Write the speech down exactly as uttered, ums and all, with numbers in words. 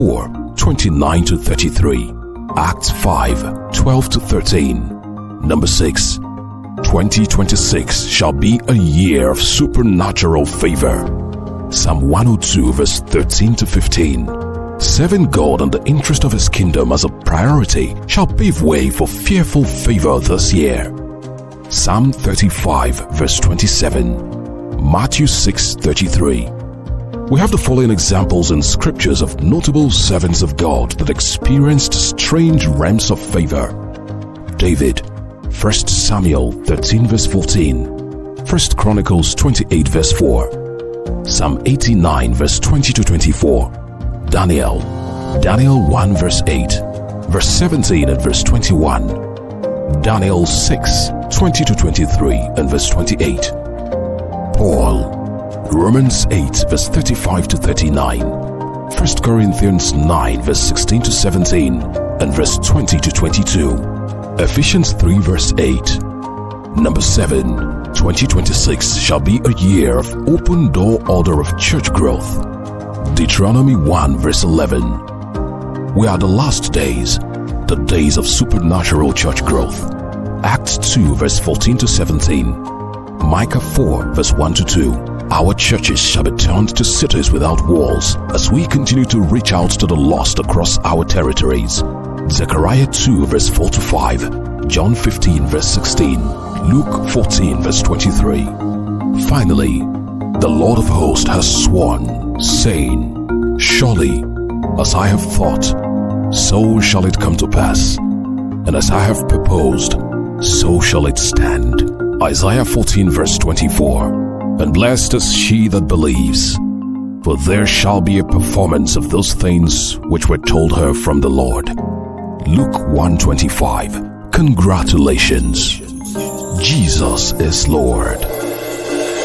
four, twenty-nine to thirty-three. Acts five, twelve to thirteen. Number six, twenty twenty-six shall be a year of supernatural favor. Psalm one oh two verse thirteen to fifteen. Serving God and the interest of His kingdom as a priority shall pave way for fearful favor this year. Psalm thirty-five verse twenty-seven. Matthew six thirty-three. We have the following examples in scriptures of notable servants of God that experienced strange realms of favor. David, First Samuel thirteen verse fourteen. First Chronicles twenty-eight verse four. Psalm eighty-nine verse twenty to twenty-four. Daniel, Daniel one verse eight, verse seventeen and verse twenty-one. Daniel six, twenty to twenty-three and verse twenty-eight. Paul, Romans eight verse thirty-five to thirty-nine. First Corinthians nine verse sixteen to seventeen and verse twenty to twenty-two. Ephesians three verse eight. Number seven, twenty twenty-six shall be a year of open door order of church growth. Deuteronomy one verse eleven. We are the last days, the days of supernatural church growth. Acts two verse fourteen to seventeen. Micah four verse one to two. Our churches shall be turned to cities without walls as we continue to reach out to the lost across our territories. Zechariah two verse four to five. John fifteen verse sixteen. Luke fourteen verse twenty-three. Finally, the Lord of hosts has sworn, saying, surely, as I have thought, so shall it come to pass, and as I have proposed, so shall it stand. Isaiah fourteen verse twenty-four. And blessed is she that believes, for there shall be a performance of those things which were told her from the Lord. Luke one twenty-five. Congratulations. Jesus is Lord.